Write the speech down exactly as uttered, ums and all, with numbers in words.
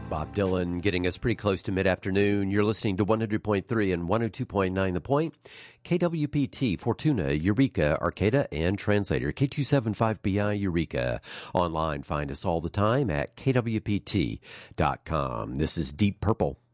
Bob Dylan getting us pretty close to mid-afternoon. You're listening to one hundred point three and one oh two point nine The Point. K W P T, Fortuna, Eureka, Arcata, and Translator. K two seventy-five B I Eureka. Online, find us all the time at K W P T dot com. This is Deep Purple.